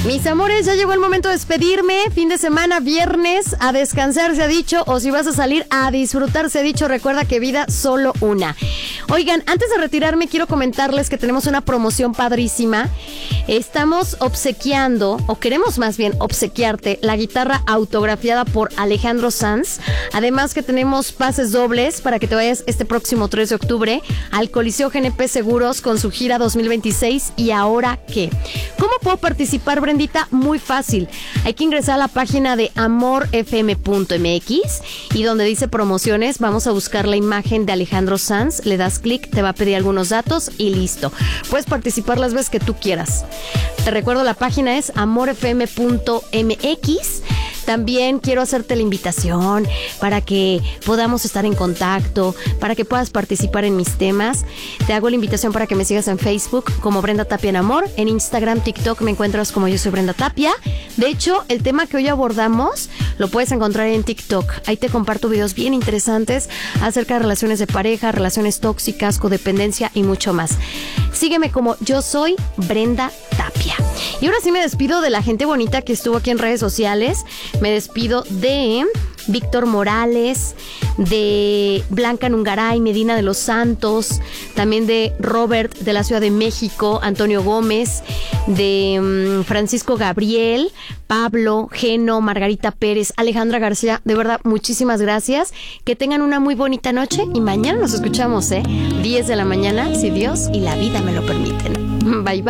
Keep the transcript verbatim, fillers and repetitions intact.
Mis amores, ya llegó el momento de despedirme. Fin de semana, viernes, a descansar se ha dicho, o si vas a salir a disfrutar se ha dicho. Recuerda que vida solo una. Oigan, antes de retirarme quiero comentarles que tenemos una promoción padrísima. Estamos obsequiando, o queremos más bien obsequiarte, la guitarra autografiada por Alejandro Sanz. Además que tenemos pases dobles para que te vayas este próximo tres de octubre al Coliseo G N P Seguros con su gira dos mil veintiséis. ¿Y ahora qué? ¿Cómo puedo participar, Brendita? Muy fácil. Hay que ingresar a la página de amor f m punto m x y donde dice promociones, vamos a buscar la imagen de Alejandro Sanz, le das clic, te va a pedir algunos datos y listo. Puedes participar las veces que tú quieras. Te recuerdo, la página es amor f m punto m x. También quiero hacerte la invitación para que podamos estar en contacto, para que puedas participar en mis temas. Te hago la invitación para que me sigas en Facebook como Brenda Tapia en Amor. En Instagram, TikTok me encuentras como Yo Soy Brenda Tapia. De hecho, el tema que hoy abordamos lo puedes encontrar en TikTok. Ahí te comparto videos bien interesantes acerca de relaciones de pareja, relaciones tóxicas, codependencia y mucho más. Sígueme como Yo Soy Brenda Tapia. Y ahora sí me despido de la gente bonita que estuvo aquí en redes sociales. Me despido de Víctor Morales, de Blanca Nungaray, Medina de los Santos, también de Robert de la Ciudad de México, Antonio Gómez, de um, Francisco Gabriel, Pablo, Geno, Margarita Pérez, Alejandra García. De verdad, muchísimas gracias. Que tengan una muy bonita noche y mañana nos escuchamos, ¿eh? diez de la mañana, si Dios y la vida me lo permiten. Bye, bye.